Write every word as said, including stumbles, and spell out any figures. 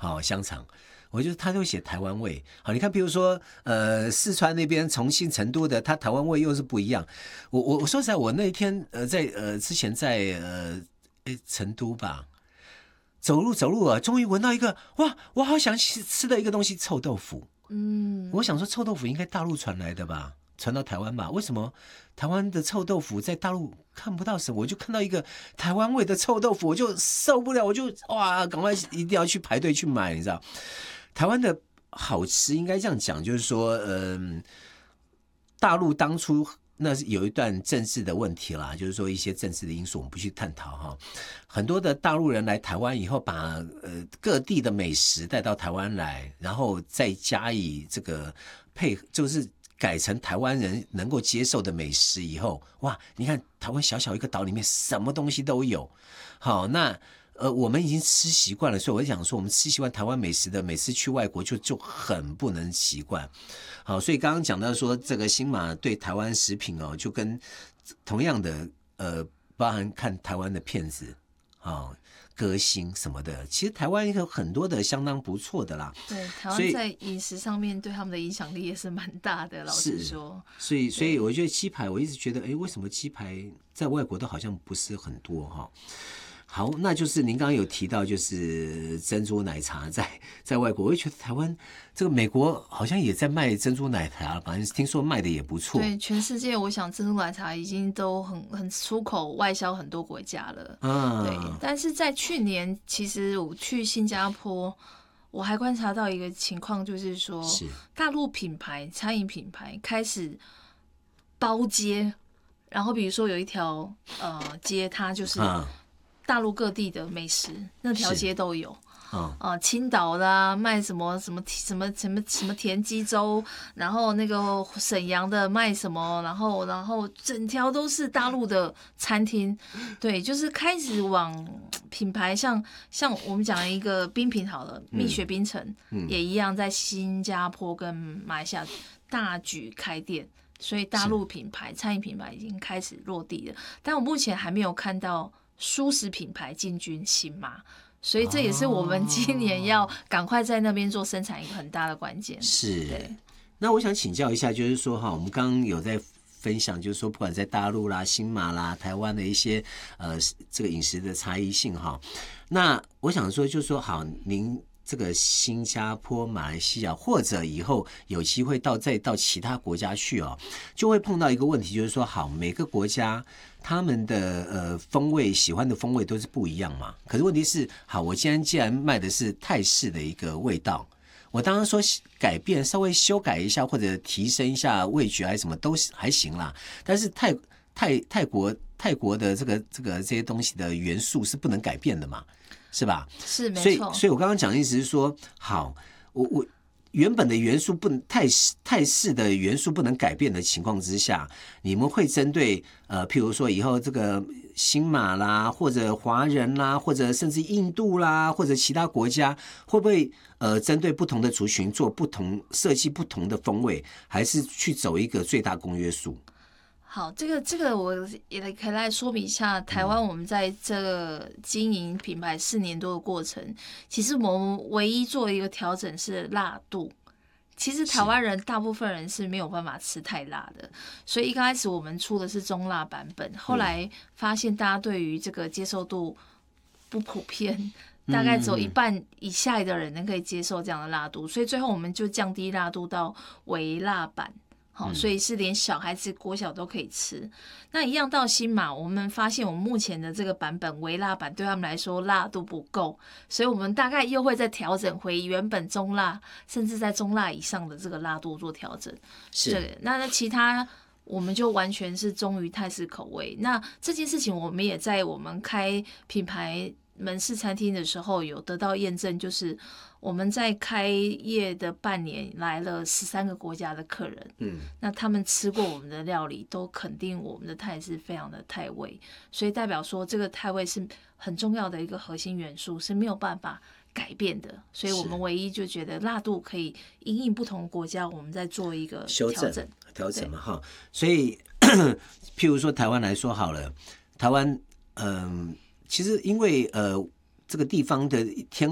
好香肠。我觉得他都写台湾味，好，你看，比如说，呃，四川那边重庆、成都的，它台湾味又是不一样。我我我说实在，我那一天呃在呃之前在呃诶成都吧，走路走路啊，终于闻到一个哇，我好想吃吃的一个东西，臭豆腐。 嗯， 我想说臭豆腐应该大陆传来的吧，传到台湾吧？为什么台湾的臭豆腐在大陆看不到什么？我就看到一个台湾味的臭豆腐，我就受不了，我就哇，赶快一定要去排队去买，你知道？台湾的好吃应该这样讲，就是说，嗯、呃，大陆当初那是有一段政治的问题啦，就是说一些政治的因素，我们不去探讨哈。很多的大陆人来台湾以后，把呃各地的美食带到台湾来，然后再加以这个配，就是改成台湾人能够接受的美食以后，哇，你看台湾小小一个岛里面什么东西都有，好那。呃，我们已经吃习惯了，所以我就想说，我们吃习惯台湾美食的，每次去外国就就很不能习惯。好，所以刚刚讲到说，这个新马对台湾食品哦，就跟同样的呃，包含看台湾的片子啊、哦、歌星什么的，其实台湾有很多的相当不错的啦。 对，台湾在饮食上面对他们的影响力也是蛮大的，老实说。 所以，所以我觉得鸡排，我一直觉得，哎，为什么鸡排在外国都好像不是很多哈？好，那就是您刚刚有提到，就是珍珠奶茶在在外国，我也觉得台湾这个美国好像也在卖珍珠奶茶，反正听说卖的也不错。 对，全世界我想珍珠奶茶已经都很很出口外销很多国家了。啊，对。但是在去年，其实我去新加坡，我还观察到一个情况，就是说，是大陆品牌餐饮品牌开始包街，然后比如说有一条呃街，它就是。啊大陆各地的美食，那条街都有。啊、呃，青岛的、啊、卖什么什么什么什么什么田鸡粥，然后那个沈阳的卖什么，然后然后整条都是大陆的餐厅。对，就是开始往品牌像像我们讲一个冰品好了，蜜雪冰城、嗯、也一样，在新加坡跟马来西亚大举开店。所以大陆品牌餐饮品牌已经开始落地了，但我目前还没有看到蔬食品牌进军新马，所以这也是我们今年要赶快在那边做生产一个很大的关键。 是，对。那我想请教一下，就是说哈，我们刚刚有在分享，就是说不管在大陆啦、新马啦、台湾的一些呃这个饮食的差异性哈。那我想说，就是说好，您这个新加坡、马来西亚，或者以后有机会到再到其他国家去哦，就会碰到一个问题，就是说好，每个国家。他们的呃风味喜欢的风味都是不一样嘛，可是问题是，好，我今天既然卖的是泰式的一个味道，我当然说改变稍微修改一下或者提升一下味觉还是什么都还行啦，但是泰泰泰国泰国的这个这个这些东西的元素是不能改变的嘛，是吧？ 是没错。 所以所以我刚刚讲的意思是说，好，我我。原本的元素不能泰式泰式的元素不能改变的情况之下，你们会针对呃，譬如说以后这个新马啦，或者华人啦，或者甚至印度啦，或者其他国家，会不会呃针对不同的族群做不同设计不同的风味，还是去走一个最大公约数？ 好，这个这个我也可以来说明一下。台湾我们在这个经营品牌四年多的过程，其实我们唯一做一个调整是辣度。其实台湾人大部分人是没有办法吃太辣的，所以一刚开始我们出的是中辣版本，后来发现大家对于这个接受度不普遍，大概只有一半以下的人能可以接受这样的辣度，所以最后我们就降低辣度到微辣版。好，所以是连小孩子国小都可以吃。那一样到新马，我们发现我们目前的这个版本微辣版对他们来说辣度不够，所以我们大概又会再调整回原本中辣，甚至在中辣以上的这个辣度做调整。 是， 对，那其他我们就完全是忠于泰式口味。那这件事情我们也在我们开品牌门市餐厅的时候有得到验证，就是我们在开业的半年来了十三个国家的客人，嗯，那他们吃过我们的料理，都肯定我们的泰是非常的泰味，所以代表说这个泰味是很重要的一个核心元素，是没有办法改变的。所以我们唯一就觉得辣度可以因应不同国家，我们再做一个修正正调整嘛哈。所以譬如说台湾来说好了，台湾嗯。其实因为呃这个地方的天